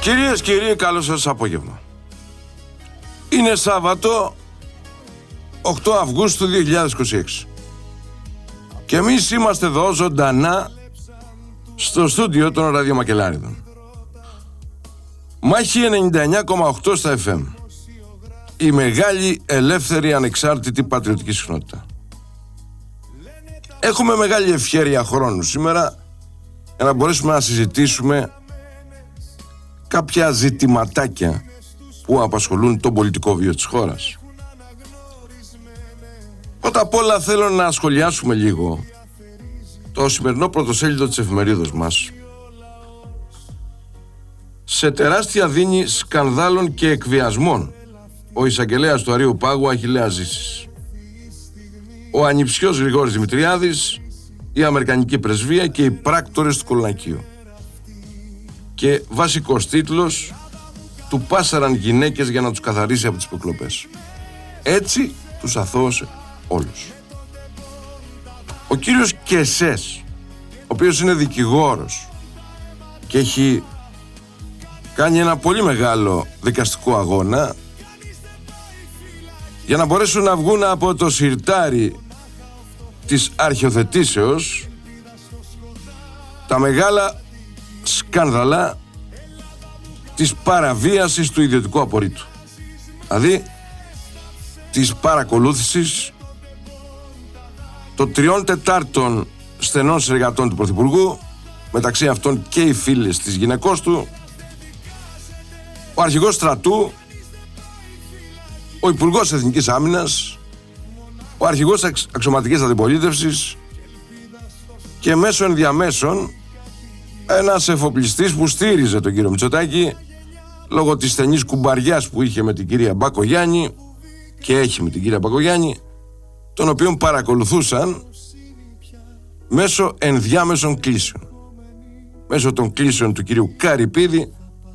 Κυρίες και κύριοι, καλό σας απόγευμα. Είναι Σάββατο 8 Αυγούστου 2026 και εμείς είμαστε εδώ ζωντανά στο στούντιο των Ραδιομακελάριδων. Μάχη 99,8 στα FM. Η μεγάλη ελεύθερη ανεξάρτητη πατριωτική συχνότητα. Έχουμε μεγάλη ευχέρεια χρόνου σήμερα για να μπορέσουμε να συζητήσουμε κάποια ζητηματάκια που απασχολούν τον πολιτικό βίο της χώρας. Πρώτα απ' όλα θέλω να σχολιάσουμε λίγο το σημερινό πρωτοσέλιδο της εφημερίδος μας. Σε τεράστια δίνη σκανδάλων και εκβιασμών, ο εισαγγελέας του Αρείου Πάγου Αχιλλέας Ζήσης, ο ανιψιός Γρηγόρης Δημητριάδης, η Αμερικανική Πρεσβεία και οι πράκτορες του Κολονακείου. Και βασικός τίτλος, του πάσαραν γυναίκες για να τους καθαρίσει από τις υποκλοπές. Έτσι τους αθώωσε όλους. Ο κύριος Κεσές, ο οποίος είναι δικηγόρος και έχει κάνει ένα πολύ μεγάλο δικαστικό αγώνα για να μπορέσουν να βγουν από το σιρτάρι της αρχιοθετήσεως τα μεγάλα σκάνδαλα της παραβίασης του ιδιωτικού απορρίτου. Δηλαδή της παρακολούθησης των 3/4 στενών συνεργατών του Πρωθυπουργού, μεταξύ αυτών και οι φίλες της γυναικός του, ο αρχηγός στρατού, ο υπουργός Εθνικής Άμυνας, ο αρχηγός αξιωματικής αντιπολίτευσης και μέσω ενδιαμέσων ένας εφοπλιστής που στήριζε τον κύριο Μητσοτάκη λόγω της στενής κουμπαριάς που είχε με την κυρία Μπακογιάννη και έχει με την κυρία Μπακογιάννη, τον οποίον παρακολουθούσαν μέσω ενδιάμεσων κλήσεων. Μέσω των κλήσεων του κυρίου Καρυπίδη,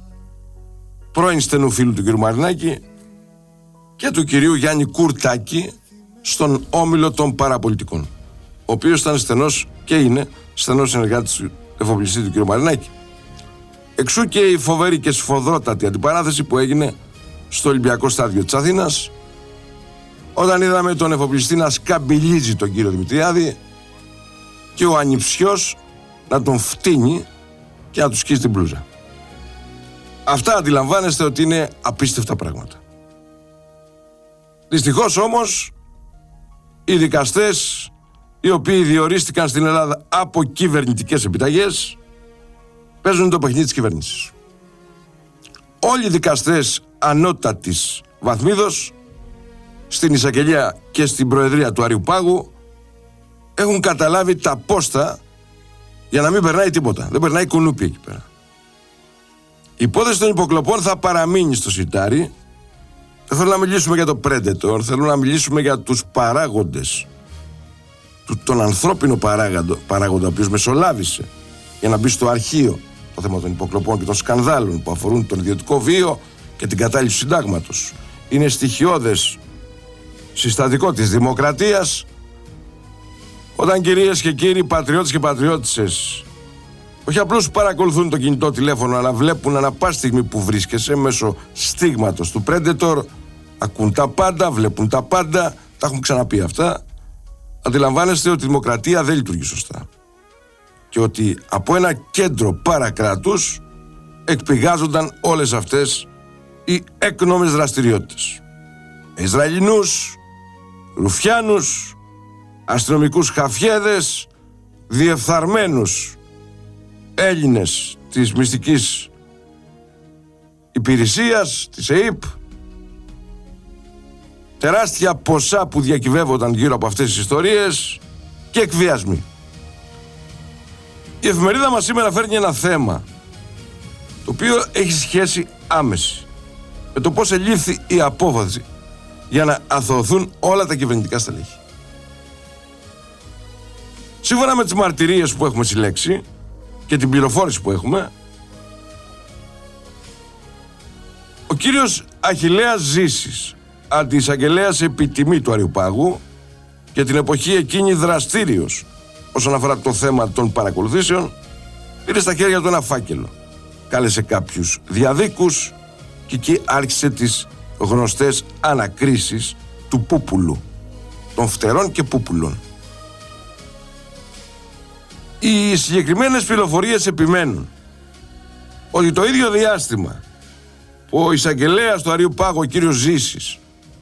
πρώην στενού φίλου του κυρίου Μαρινάκη, και του κυρίου Γιάννη Κουρτάκη στον όμιλο των παραπολιτικών, ο οποίος ήταν στενός και είναι στενός συνεργάτης του εφοπλιστή του κ. Μαρινάκη. Εξού και η φοβερή και σφοδρότατη αντιπαράθεση που έγινε στο Ολυμπιακό Στάδιο της Αθήνας, όταν είδαμε τον εφοπλιστή να σκαμπιλίζει τον κύριο Δημητριάδη και ο ανιψιός να τον φτύνει και να του σκίσει την μπλούζα. Αυτά αντιλαμβάνεστε ότι είναι απίστευτα πράγματα. Δυστυχώς όμως οι δικαστές, οι οποίοι διορίστηκαν στην Ελλάδα από κυβερνητικές επιταγές, παίζουν το παιχνίδι της κυβέρνησης. Όλοι οι δικαστές ανώτατης βαθμίδος στην εισαγγελία και στην προεδρία του Αρείου Πάγου έχουν καταλάβει τα πόστα για να μην περνάει τίποτα. Δεν περνάει κουνούπι εκεί πέρα. Η υπόθεση των υποκλοπών θα παραμείνει στο σιτάρι. Δεν θέλω να μιλήσουμε για το Predator, θέλω να μιλήσουμε για τους παράγοντες, τον ανθρώπινο παράγοντα, ο οποίος μεσολάβησε για να μπει στο αρχείο το θέμα των υποκλοπών και των σκανδάλων που αφορούν τον ιδιωτικό βίο και την κατάληψη του συντάγματος. Είναι στοιχειώδες συστατικό της δημοκρατίας όταν, κυρίες και κύριοι, πατριώτες και πατριώτισσες όχι απλώς παρακολουθούν το κινητό τηλέφωνο, αλλά βλέπουν ανά πάση στιγμή που βρίσκεσαι μέσω στίγματος του Predator, ακούν τα πάντα, βλέπουν τα πάντα, τα έχουμε ξαναπεί αυτά. Αντιλαμβάνεστε ότι η δημοκρατία δεν λειτουργεί σωστά και ότι από ένα κέντρο παρακράτους εκπηγάζονταν όλες αυτές οι έκνομες δραστηριότητες. Ισραηλινούς, ρουφιάνους, αστυνομικούς χαφιέδες, διεφθαρμένους Έλληνες της μυστικής υπηρεσίας, της ΕΥΠ, τεράστια ποσά που διακυβεύονταν γύρω από αυτές τις ιστορίες και εκβιασμοί. Η εφημερίδα μας σήμερα φέρνει ένα θέμα το οποίο έχει σχέση άμεση με το πώς ελήφθη η απόφαση για να αθωωωθούν όλα τα κυβερνητικά στελέχη. Σύμφωνα με τις μαρτυρίες που έχουμε συλλέξει και την πληροφόρηση που έχουμε, ο κύριος Αχιλλέας Ζήσης, αντιεισαγγελέας επιτιμή του Αρείου Πάγου, και την εποχή εκείνη δραστήριος όσον αφορά το θέμα των παρακολουθήσεων, πήρε στα χέρια του ένα φάκελο. κάλεσε κάποιους διαδίκους και εκεί άρχισε τις γνωστές ανακρίσεις του πούπουλου, των φτερών και πούπουλων. Οι συγκεκριμένες πληροφορίες επιμένουν ότι το ίδιο διάστημα ο εισαγγελέας του Αρείου Πάγου, ο κύριος Ζήσης,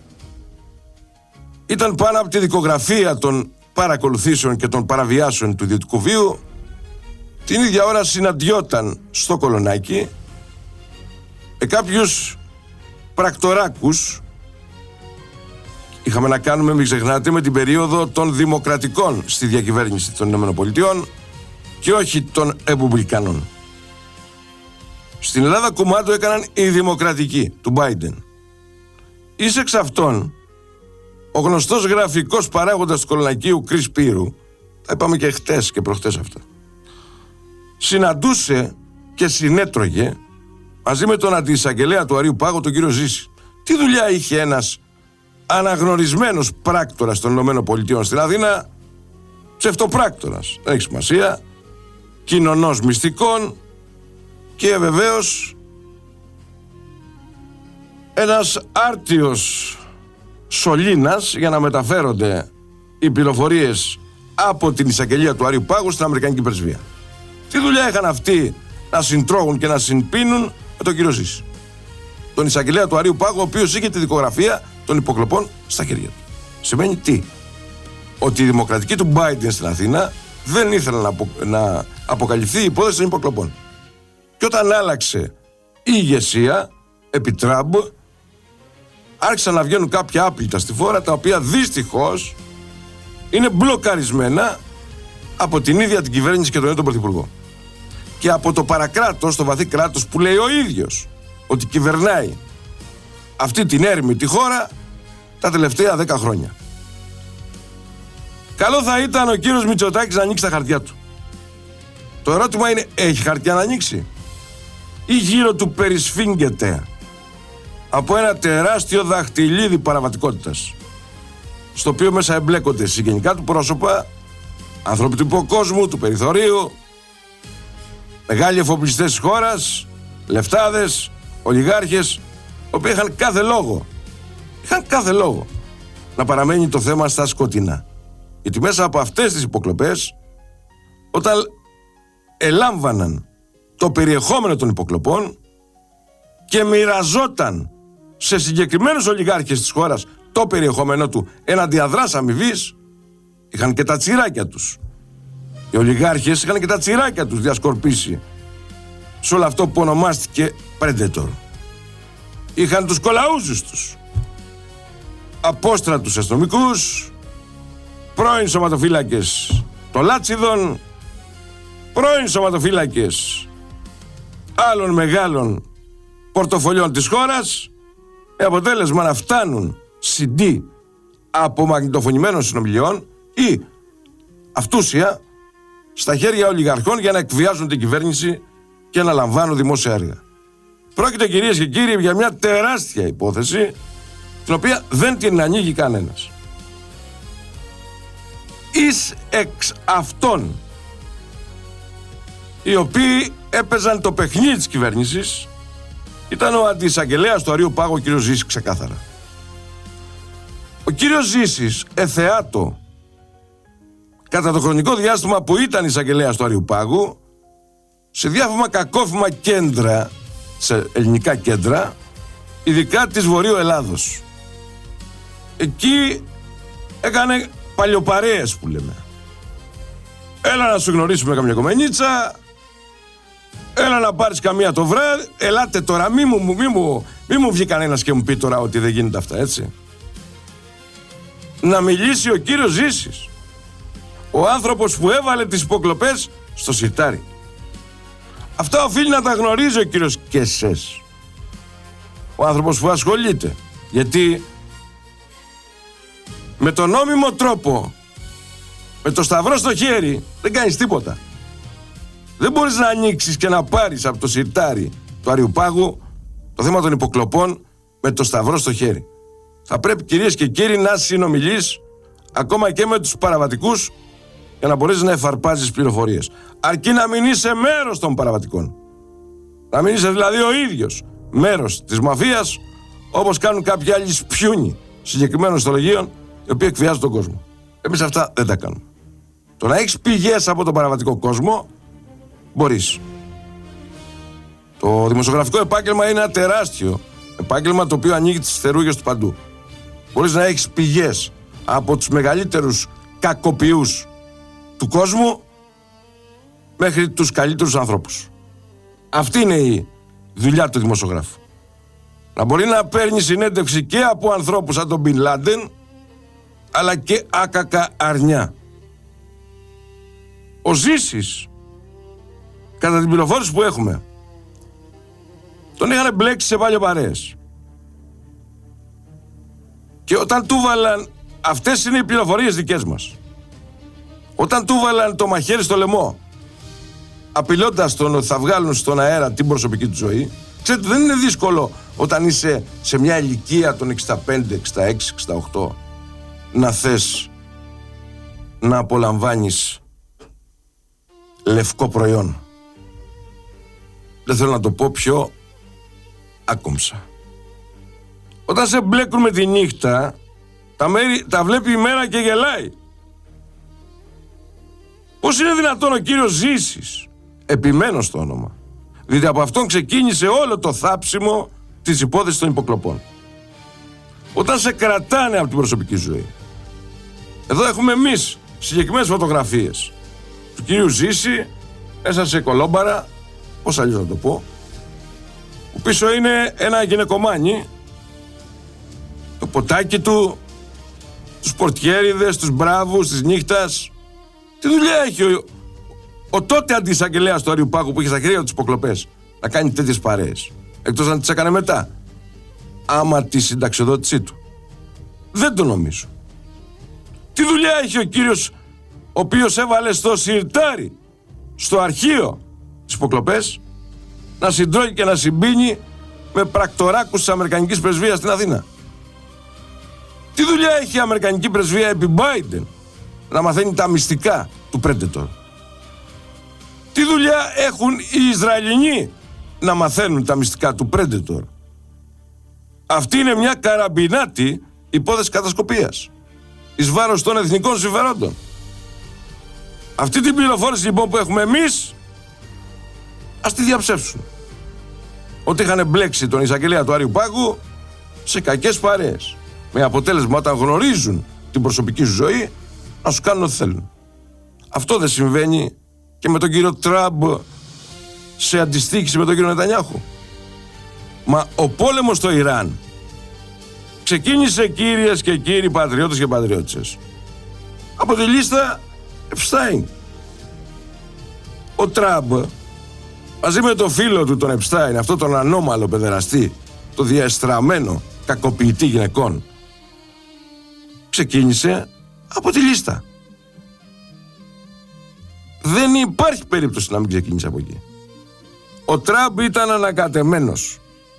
ήταν πάνω από τη δικογραφία των παρακολουθήσεων και των παραβιάσεων του ιδιωτικού βίου, την ίδια ώρα συναντιόταν στο Κολονάκι με κάποιους πρακτοράκους. Είχαμε να κάνουμε, μην ξεχνάτε, με την περίοδο των δημοκρατικών στη διακυβέρνηση των ΗΠΑ και όχι των ρεπουμπλικανών. Στην Ελλάδα κουμάντο έκαναν οι δημοκρατικοί του Biden. Εις εξ αυτών ο γνωστός γραφικός παράγοντας του Κολονακίου Κρίς Πύρου, τα είπαμε και χτες και προχτές αυτά, συναντούσε και συνέτρωγε μαζί με τον αντιεισαγγελέα του Αρείου Πάγου, τον κύριο Ζήση. Τι δουλειά είχε ένας αναγνωρισμένος πράκτορας των ΗΠΑ στην Αθήνα, ψευτοπράκτορας, δεν έχει σημασία, κοινωνός μυστικών και βεβαίως ένας άρτιος σωλήνας για να μεταφέρονται οι πληροφορίες από την εισαγγελία του Αρείου Πάγου στην Αμερικανική Πρεσβεία. Τι δουλειά είχαν αυτοί να συντρώγουν και να συμπίνουν με τον κύριο Ζήση, τον εισαγγελέα του Αρείου Πάγου, ο οποίος είχε τη δικογραφία των υποκλοπών στα χέρια του? Σημαίνει τι? Ότι η δημοκρατική του Biden στην Αθήνα δεν ήθελε να αποκαλυφθεί η υπόθεση των υποκλοπών. Και όταν άλλαξε η ηγεσία επί Τραμπ, άρχισαν να βγαίνουν κάποια άπλυτα στη φόρα, τα οποία δυστυχώς είναι μπλοκαρισμένα από την ίδια την κυβέρνηση και τον ίδιο τον Πρωθυπουργό. Και από το παρακράτος, το βαθύ κράτος που λέει ο ίδιος ότι κυβερνάει αυτή την έρημη τη χώρα τα τελευταία 10 χρόνια. Καλό θα ήταν ο κύριος Μητσοτάκης να ανοίξει τα χαρτιά του. Το ερώτημα είναι, έχει χαρτιά να ανοίξει ή γύρω του περισφίγγεται από ένα τεράστιο δαχτυλίδι παραβατικότητας, στο οποίο μέσα εμπλέκονται συγγενικά του πρόσωπα, άνθρωποι του υποκόσμου, του περιθωρίου, μεγάλοι εφοπλιστές της χώρας, λεφτάδες, ολιγάρχες, οι οποίοι είχαν κάθε λόγο να παραμένει το θέμα στα σκοτεινά. Γιατί μέσα από αυτές τις υποκλοπές, όταν ελάμβαναν το περιεχόμενο των υποκλοπών και μοιραζόταν σε συγκεκριμένους ολιγάρχες της χώρας το περιεχόμενο του έναντι αδράς αμοιβής, είχαν και τα τσιράκια τους. Οι ολιγάρχες είχαν και τα τσιράκια τους διασκορπίσει σε όλο αυτό που ονομάστηκε Predator. Είχαν τους κολαούζους τους, απόστρατους αστυνομικούς, πρώην σωματοφύλακες των Λάτσιδων, πρώην σωματοφύλακες άλλων μεγάλων πορτοφολιών της χώρας, με αποτέλεσμα να φτάνουν CD απομαγνητοφωνημένων συνομιλιών ή αυτούσια στα χέρια ολιγαρχών για να εκβιάζουν την κυβέρνηση και να λαμβάνουν δημόσια έργα. Πρόκειται, κυρίες και κύριοι, για μια τεράστια υπόθεση, την οποία δεν την ανοίγει κανένας. Εις εξ αυτών οι οποίοι έπαιζαν το παιχνίδι της κυβέρνησης ήταν ο αντιεισαγγελέας του Αρείου Πάγου, ο κύριος Ζήσης, ξεκάθαρα. Ο κύριος Ζήσης εθεάτο κατά το χρονικό διάστημα που ήταν εισαγγελέας του Αρείου Πάγου σε διάφορα κακόφημα κέντρα, σε ελληνικά κέντρα, ειδικά της Βορείου Ελλάδος. Εκεί έκανε παλιοπαρέες που λέμε. Έλα να σου γνωρίσουμε καμιά κομμενίτσα, έλα να πάρεις καμία το βράδυ, ελάτε τώρα, μη μου βγει κανένας και μου πει τώρα ότι δεν γίνεται αυτά, έτσι. Να μιλήσει ο κύριος Ζήσης, ο άνθρωπος που έβαλε τις υποκλοπές στο σιρτάρι. Αυτά οφείλει να τα γνωρίζει ο κύριος Κεσές, ο άνθρωπος που ασχολείται, γιατί με τον νόμιμο τρόπο, με το σταυρό στο χέρι, δεν κάνεις τίποτα. Δεν μπορείς να ανοίξεις και να πάρεις από το σιρτάρι του Αρείου Πάγου το θέμα των υποκλοπών με το σταυρό στο χέρι. Θα πρέπει, κυρίες και κύριοι, να συνομιλείς ακόμα και με τους παραβατικούς για να μπορείς να εφαρπάζεις πληροφορίες. Αρκεί να μην είσαι μέρος των παραβατικών. Να μην είσαι δηλαδή ο ίδιος μέρος της μαφίας, όπως κάνουν κάποιοι άλλοι σπιούνι συγκεκριμένων ιστολογίων, οι οποίοι εκβιάζουν τον κόσμο. Εμείς αυτά δεν τα κάνουμε. Το να έχεις πηγές από τον παραβατικό κόσμο, μπορείς. Το δημοσιογραφικό επάγγελμα είναι ένα τεράστιο επάγγελμα, το οποίο ανοίγει τις θερούγες του παντού. Μπορείς να έχεις πηγές από τους μεγαλύτερους κακοποιούς του κόσμου μέχρι τους καλύτερους ανθρώπους. Αυτή είναι η δουλειά του δημοσιογράφου. Να μπορεί να παίρνει συνέντευξη και από ανθρώπους σαν τον Μπιν Λάντεν, αλλά και άκακα αρνιά. Ο Ζήσης, κατά την πληροφόρηση που έχουμε, τον είχαν μπλέξει σε παλιοπαρέες. Και όταν του βάλαν, αυτές είναι οι πληροφορίες δικές μας, όταν του βάλαν το μαχαίρι στο λαιμό, απειλώντας τον ότι θα βγάλουν στον αέρα την προσωπική του ζωή, ξέρετε, δεν είναι δύσκολο όταν είσαι σε μια ηλικία των 65, 66, 68 να θες να απολαμβάνεις λευκό προϊόν. Δεν θέλω να το πω πιο άκομψα. Όταν σε μπλέκουν με τη νύχτα, τα βλέπει η μέρα και γελάει. Πώς είναι δυνατόν ο κύριος Ζήσης, επιμένω στο όνομα, διότι από αυτόν ξεκίνησε όλο το θάψιμο της υπόθεσης των υποκλοπών. Όταν σε κρατάνε από την προσωπική ζωή. Εδώ έχουμε εμείς συγκεκριμένες φωτογραφίες του κυρίου Ζήση μέσα σε κολόμπαρα, πώς αλλιώς να το πω, που πίσω είναι ένα γυναικομάνι, το ποτάκι του, τους πορτιέριδες, τους μπράβους της νύχτας. Τι δουλειά έχει ο τότε αντισαγγελέας του Αριού Πάγου που είχε στα χέρια του τις υποκλοπές να κάνει τέτοιες παρέες, εκτός αν τις έκανε μετά, άμα τη συνταξιοδότησή του? Δεν το νομίζω. Τι δουλειά έχει ο κύριος ο οποίος έβαλε στο σιρτάρι, στο αρχείο τις υποκλοπές, να συντρώγει και να συμπίνει με πρακτοράκους της Αμερικανικής Πρεσβείας στην Αθήνα? Τι δουλειά έχει η Αμερικανική Πρεσβεία επί Biden να μαθαίνει τα μυστικά του Predator? Τι δουλειά έχουν οι Ισραηλινοί να μαθαίνουν τα μυστικά του Predator? Αυτή είναι μια καραμπινάτη υπόθεση κατασκοπίας εις βάρος των εθνικών συμφερόντων. Αυτή την πληροφόρηση λοιπόν που έχουμε εμείς, ας τη διαψεύσουν. Ότι είχαν μπλέξει τον εισαγγελέα του Άριου Πάγου σε κακές παρέες. Με αποτέλεσμα, όταν γνωρίζουν την προσωπική σου ζωή, να σου κάνουν ό,τι θέλουν. Αυτό δεν συμβαίνει και με τον κύριο Τραμπ σε αντιστοίχηση με τον κύριο Νετανιάχου? Μα ο πόλεμος στο Ιράν ξεκίνησε, κύριες και κύριοι πατριώτες και πατριώτισσες, από τη λίστα Epstein. Ο Τραμπ, μαζί με το φίλο του τον Epstein, αυτό τον ανώμαλο παιδεραστή, το διαεστραμμένο κακοποιητή γυναικών, ξεκίνησε από τη λίστα. Δεν υπάρχει περίπτωση να μην ξεκίνησε από εκεί. Ο Τραμπ ήταν ανακατεμένος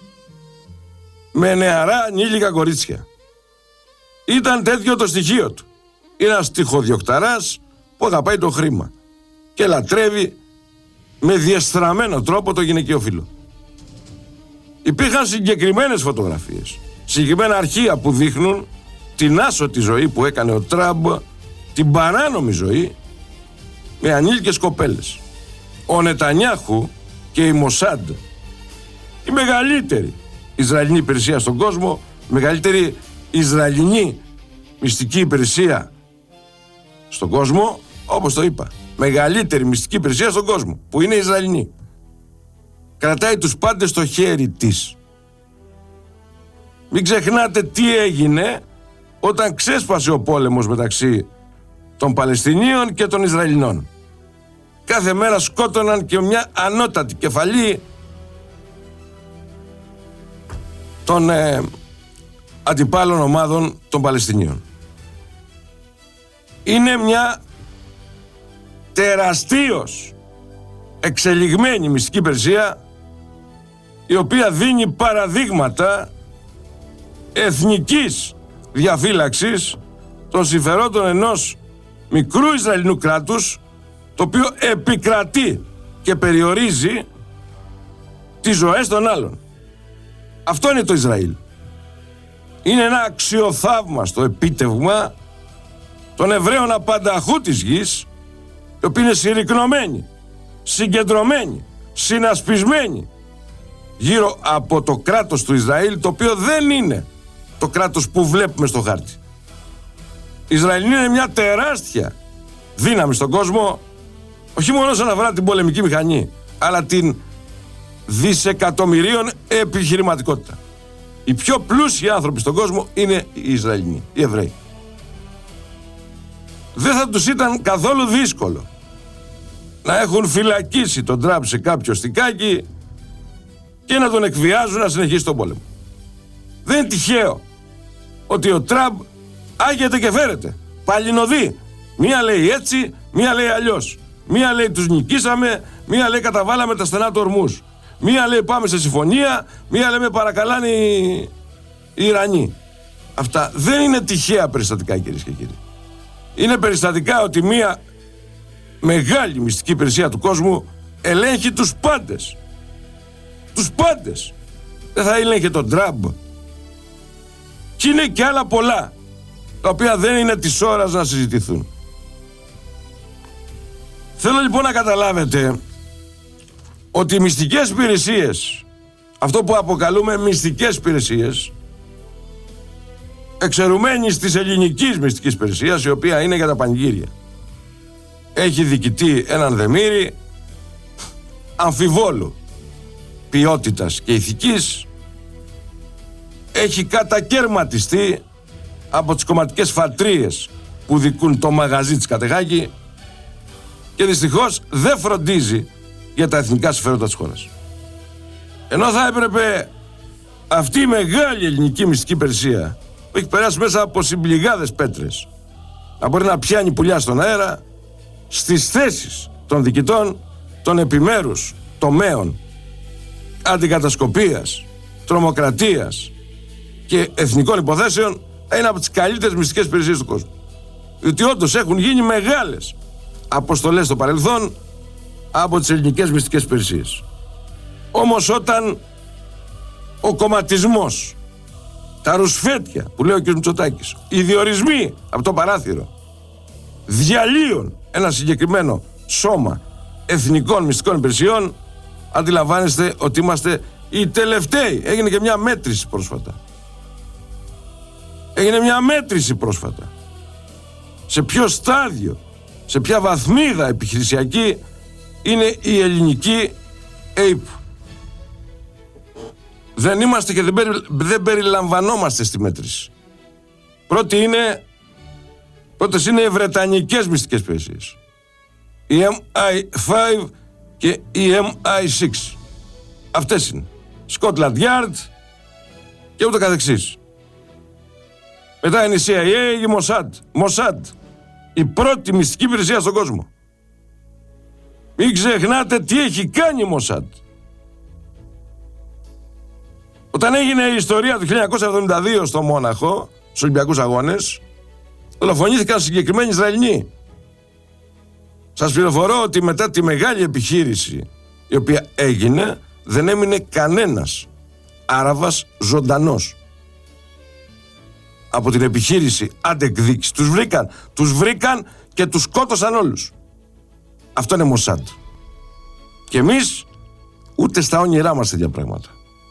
με νεαρά ανήλικα κορίτσια. Ήταν τέτοιο το στοιχείο του. Είναι ένας τυχοδιοκταράς που αγαπάει το χρήμα και λατρεύει με διεστραμμένο τρόπο το γυναικείο φύλο. Υπήρχαν συγκεκριμένες φωτογραφίες, συγκεκριμένα αρχεία που δείχνουν την άσωτη ζωή που έκανε ο Τραμπ, την παράνομη ζωή με ανήλικες κοπέλες. Ο Νετανιάχου και η Μοσάντ, η μεγαλύτερη Ισραηλινή υπηρεσία στον κόσμο, η μεγαλύτερη Ισραηλινή μυστική υπηρεσία στον κόσμο, όπως το είπα, μεγαλύτερη μυστική υπηρεσία στον κόσμο, που είναι Ισραηλινή, κρατάει τους πάντες στο χέρι της. Μην ξεχνάτε τι έγινε όταν ξέσπασε ο πόλεμος μεταξύ των Παλαιστινίων και των Ισραηλινών. Κάθε μέρα σκότωναν και μια ανώτατη κεφαλή των αντιπάλων ομάδων των Παλαιστινίων. Είναι μια τεραστίως εξελιγμένη μυστική υπηρεσία, η οποία δίνει παραδείγματα εθνικής διαφύλαξης των συμφερόντων ενός μικρού Ισραηλινού κράτους, το οποίο επικρατεί και περιορίζει τις ζωές των άλλων. Αυτό είναι το Ισραήλ. Είναι ένα αξιοθαύμαστο επίτευγμα των Εβραίων απανταχού της γης, οι οποίοι είναι συρρικνωμένοι, συγκεντρωμένοι, συνασπισμένοι γύρω από το κράτος του Ισραήλ, το οποίο δεν είναι το κράτος που βλέπουμε στο χάρτη. Η Ισραήλ είναι μια τεράστια δύναμη στον κόσμο, όχι μόνο όσον αφορά την πολεμική μηχανή, αλλά την δισεκατομμυρίων επιχειρηματικότητα. Οι πιο πλούσιοι άνθρωποι στον κόσμο είναι οι Ισραηλοί, οι Εβραίοι. Δεν θα τους ήταν καθόλου δύσκολο να έχουν φυλακίσει τον Τραμπ σε κάποιο στικάκι και να τον εκβιάζουν να συνεχίσει τον πόλεμο. Δεν είναι τυχαίο ότι ο Τραμπ άγεται και φέρεται, παλινοδεί. Μία λέει έτσι, μία λέει αλλιώς. Μία λέει τους νικήσαμε, μία λέει καταβάλαμε τα στενά του Ορμούς. Μία λέει πάμε σε συμφωνία, μία λέει με παρακαλάνε οι Ιρανοί. Αυτά δεν είναι τυχαία περιστατικά, κυρίες και κύριοι. Είναι περιστατικά ότι μία μεγάλη μυστική υπηρεσία του κόσμου ελέγχει τους πάντες. Τους πάντες. Δεν θα ελέγχει τον Τραμπ. Και είναι και άλλα πολλά, τα οποία δεν είναι της ώρας να συζητηθούν. Θέλω λοιπόν να καταλάβετε ότι οι μυστικές υπηρεσίες, αυτό που αποκαλούμε μυστικές υπηρεσίες, εξαιρουμένης της ελληνικής μυστικής υπηρεσίας, η οποία είναι για τα πανηγύρια, έχει διοικητή έναν Δεμήρη αμφιβόλου ποιότητας και ηθικής, έχει κατακαιρματιστεί από τις κομματικές φατρίες που δικούν το μαγαζί της Κατεχάκη και δυστυχώς δεν φροντίζει για τα εθνικά συμφέροντα της χώρας. Ενώ θα έπρεπε αυτή η μεγάλη ελληνική μυστική υπηρεσία που έχει περάσει μέσα από συμπληγάδες πέτρες να μπορεί να πιάνει πουλιά στον αέρα στις θέσεις των διοικητών των επιμέρους τομέων αντικατασκοπίας, τρομοκρατίας και εθνικών υποθέσεων, είναι από τις καλύτερες μυστικές υπηρεσίες του κόσμου. Διότι όντως έχουν γίνει μεγάλες αποστολές στο παρελθόν από τις ελληνικές μυστικές υπηρεσίες. Όμως όταν ο κομματισμός, τα ρουσφέτια που λέει ο κ. Μητσοτάκης, οι διορισμοί από το παράθυρο διαλύουν ένα συγκεκριμένο σώμα εθνικών μυστικών υπηρεσιών, αντιλαμβάνεστε ότι είμαστε οι τελευταίοι. Έγινε και μια μέτρηση πρόσφατα. Σε ποιο στάδιο, σε ποια βαθμίδα επιχειρησιακή είναι η ελληνική ΑΕΠ. Δεν είμαστε και δεν περιλαμβανόμαστε στη μέτρηση. Πρώτες είναι οι βρετανικές μυστικές υπηρεσίες, η MI5 και η MI6. Αυτές είναι. Scotland Yard και ούτω καθεξής. Μετά είναι η CIA, η Mossad, η πρώτη μυστική υπηρεσία στον κόσμο. Μην ξεχνάτε τι έχει κάνει η Mossad. Όταν έγινε η ιστορία του 1972 στο Μόναχο, στους Ολυμπιακούς Αγώνες, δολοφονήθηκαν συγκεκριμένοι Ισραηλοί. Σας πληροφορώ ότι μετά τη μεγάλη επιχείρηση η οποία έγινε, δεν έμεινε κανένας Άραβας ζωντανός. Από την επιχείρηση αντεκδίκηση τους βρήκαν και τους σκότωσαν όλους. Αυτό είναι Mossad. Και εμείς ούτε στα όνειρά μας τέτοια πράγματα.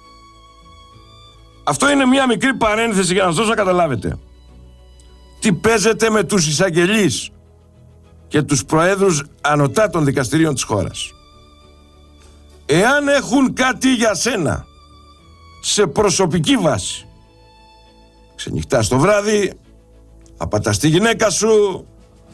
Αυτό είναι μια μικρή παρένθεση για να σας δώσω να καταλάβετε τι παίζεται με τους εισαγγελείς και τους προέδρους ανωτάτων δικαστηρίων της χώρας. Εάν έχουν κάτι για σένα σε προσωπική βάση, ξενυχτάς το βράδυ, απατάς τη γυναίκα σου,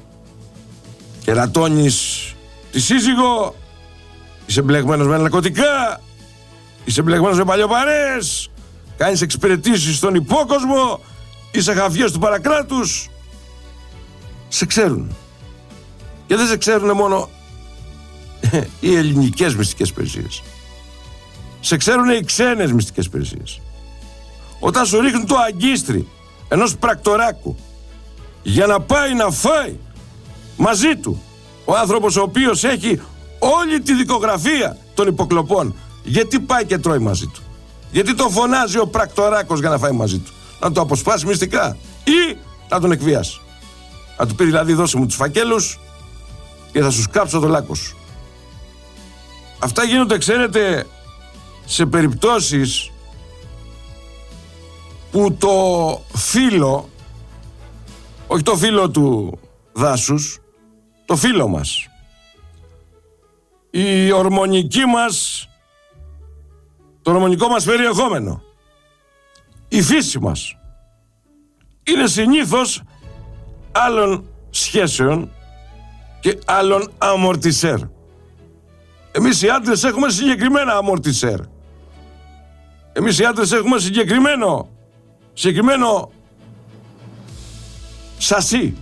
κερατώνεις τη σύζυγο, είσαι μπλεγμένος με ναρκωτικά, είσαι μπλεγμένος με παλιοπαρές, κάνεις εξυπηρετήσεις στον υπόκοσμο, είσαι χαφιές του παρακράτους, σε ξέρουν. Και δεν σε ξέρουν μόνο οι ελληνικές μυστικές υπηρεσίες. Σε ξέρουν οι ξένες μυστικές υπηρεσίες. Όταν σου ρίχνουν το αγκίστρι ενός πρακτοράκου για να πάει να φάει μαζί του ο άνθρωπος ο οποίος έχει όλη τη δικογραφία των υποκλοπών γιατί πάει και τρώει μαζί του? Γιατί τον φωνάζει ο πρακτοράκος για να φάει μαζί του? Να το αποσπάσει μυστικά ή να τον εκβιάσει? Να του πει δηλαδή δώσε μου τους φακέλους και θα σου σκάψω το λάκκο σου. Αυτά γίνονται, ξέρετε, σε περιπτώσεις που το φύλλο, όχι το φύλλο του δάσους, το φύλλο μας, η ορμονική μας, το ορμονικό μας περιεχόμενο, η φύση μας είναι συνήθως άλλων σχέσεων και άλλων αμορτισέρ. Εμείς οι άντρες έχουμε συγκεκριμένα αμορτισέρ. Εμείς οι άντρες έχουμε συγκεκριμένο σασί.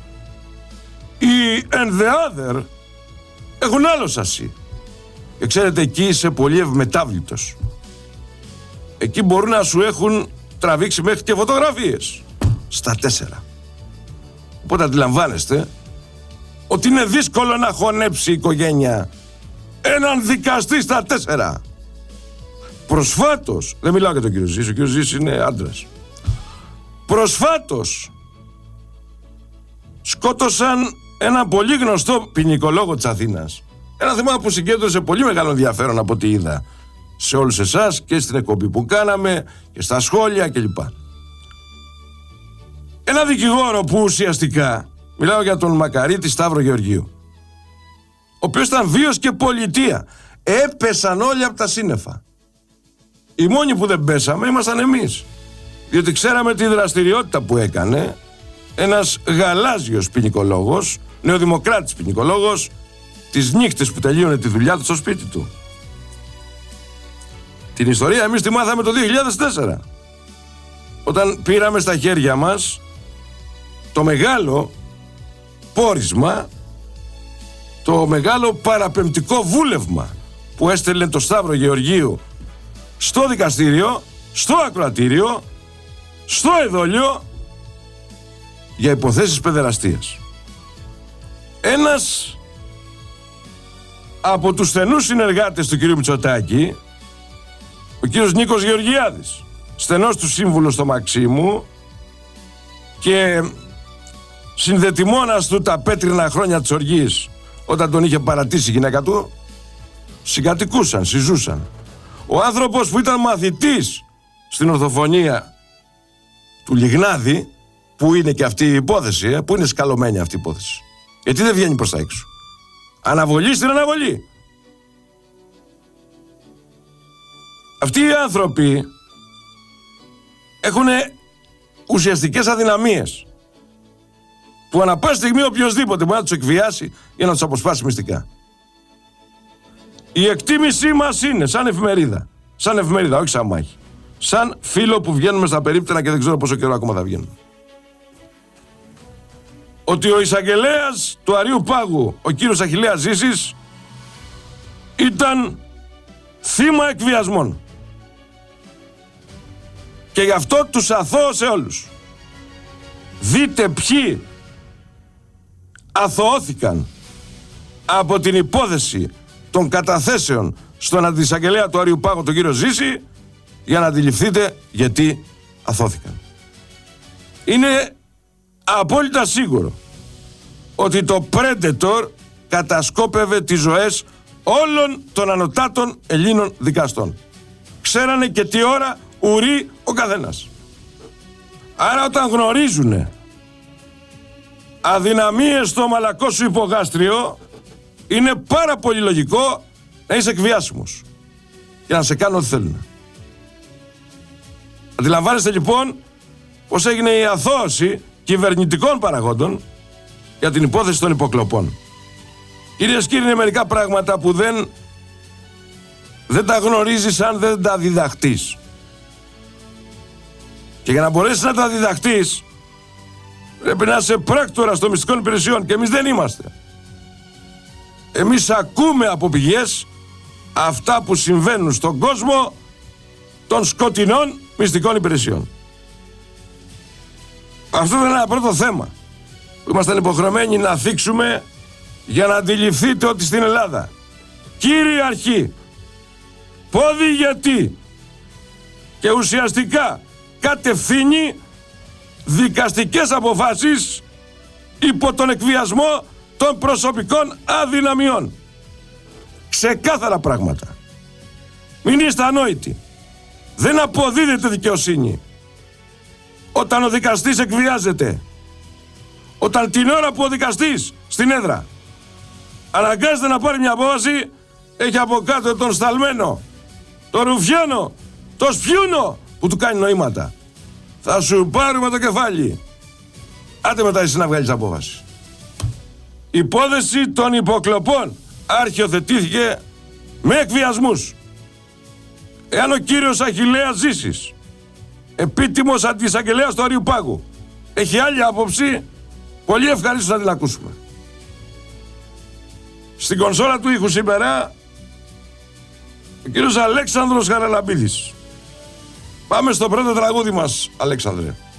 Οι and the other έχουν άλλο σασί. Και ξέρετε, εκεί είσαι πολύ ευμετάβλητος. Εκεί μπορούν να σου έχουν τραβήξει μέχρι και φωτογραφίες στα 4. Οπότε αντιλαμβάνεστε ότι είναι δύσκολο να χωνέψει η οικογένεια έναν δικαστή στα 4. Προσφάτως, δεν μιλάω για τον κύριο Ζήση, ο κύριος Ζήσης είναι άντρας. Προσφάτως σκότωσαν ένα πολύ γνωστό ποινικολόγο της Αθήνας. Ένα θέμα που συγκέντρωσε πολύ μεγάλο ενδιαφέρον από ό,τι είδα σε όλους εσάς και στην εκπομπή που κάναμε και στα σχόλια κλπ. Ένα δικηγόρο που ουσιαστικά, μιλάω για τον Μακαρίτη Σταύρο Γεωργίου, ο οποίος ήταν βίος και πολιτεία. Έπεσαν όλοι από τα σύννεφα. Οι μόνοι που δεν πέσαμε ήμασταν εμείς. Διότι ξέραμε τη δραστηριότητα που έκανε ένας γαλάζιος ποινικολόγος, νεοδημοκράτης ποινικολόγος, τις νύχτες που τελείωνε τη δουλειά του στο σπίτι του. Την ιστορία εμείς τη μάθαμε το 2004. Όταν πήραμε στα χέρια μας το μεγάλο πόρισμα, το μεγάλο παραπεμπτικό βούλευμα που έστελνε το Σταύρο Γεωργίου στο δικαστήριο, στο ακροατήριο, στο εδόλιο για υποθέσεις παιδεραστίας. Ένας από τους στενούς συνεργάτες του κυρίου Μητσοτάκη, ο κύριος Νίκος Γεωργιάδης, στενός του σύμβουλος στο Μαξίμου και συνδετημόνας του τα πέτρινα χρόνια της οργής, όταν τον είχε παρατήσει η γυναίκα του, συγκατοικούσαν, συζούσαν. Ο άνθρωπος που ήταν μαθητής στην ορθοφωνία του Λιγνάδη, που είναι και αυτή η υπόθεση, που είναι σκαλωμένη αυτή η υπόθεση. Γιατί δεν βγαίνει προς τα έξω? Αναβολή στην αναβολή. Αυτοί οι άνθρωποι έχουν ουσιαστικές αδυναμίες που ανά πάση στιγμή οποιοσδήποτε μπορεί να τους εκβιάσει ή να τους αποσπάσει μυστικά. Η εκτίμησή μας είναι σαν εφημερίδα. Σαν εφημερίδα, όχι σαν μάχη. Σαν φίλο που βγαίνουμε στα περίπτερα και δεν ξέρω πόσο καιρό ακόμα θα βγαίνουμε. Ότι ο εισαγγελέας του Αρείου Πάγου, ο κύριος Αχιλλέας Ζήσης, ήταν θύμα εκβιασμών. Και γι' αυτό τους αθώω σε όλους. Δείτε ποιοι αθωώθηκαν από την υπόθεση των καταθέσεων στον αντισαγγελέα του Αρείου Πάγου, τον κύριο Ζήση, για να αντιληφθείτε γιατί αθώθηκαν. Είναι απόλυτα σίγουρο ότι το Predator κατασκόπευε τις ζωές όλων των ανωτάτων Ελλήνων δικαστών. Ξέρανε και τι ώρα ουρεί ο καθένας. Άρα όταν γνωρίζουνε αδυναμίες στο μαλακό σου υπογάστριο, είναι πάρα πολύ λογικό να είσαι εκβιάσιμος και να σε κάνουν ό,τι θέλουν. Αντιλαμβάνεστε λοιπόν πως έγινε η αθώωση κυβερνητικών παραγόντων για την υπόθεση των υποκλοπών. Κυρίες και κύριοι, είναι μερικά πράγματα που δεν τα γνωρίζεις αν δεν τα διδαχτείς. Και για να μπορέσεις να τα διδαχτείς πρέπει να είσαι πράκτορας των μυστικών υπηρεσιών και εμείς δεν είμαστε. Εμείς ακούμε από πηγές αυτά που συμβαίνουν στον κόσμο των σκοτεινών μυστικών υπηρεσιών. Αυτό είναι ένα πρώτο θέμα που ήμασταν υποχρεωμένοι να θίξουμε για να αντιληφθείτε ότι στην Ελλάδα κυριαρχεί πόδι γιατί. Και ουσιαστικά κατευθύνει δικαστικές αποφάσεις υπό τον εκβιασμό των προσωπικών αδυναμιών. Ξεκάθαρα πράγματα. Μην είστε ανόητοι. Δεν αποδίδεται δικαιοσύνη όταν ο δικαστής εκβιάζεται. Όταν την ώρα που ο δικαστής στην έδρα αναγκάζεται να πάρει μια απόφαση, έχει από κάτω τον σταλμένο, τον ρουφιάνο, τον σπιούνο που του κάνει νοήματα. Θα σου πάρουμε το κεφάλι. Άντε μετά εσύ να βγάλεις απόφαση. Η υπόθεση των υποκλοπών αρχιοθετήθηκε με εκβιασμούς. Εάν ο κύριος Αχιλλέας Ζήσης, επίτιμος αντισαγγελέας του Αριού Πάγου, έχει άλλη άποψη, πολύ ευχαρίστως να την ακούσουμε. Στην κονσόλα του ήχου σήμερα, ο κύριος Αλέξανδρος Χαραλαμπίδης. Πάμε στο πρώτο τραγούδι μας, Αλέξανδρε.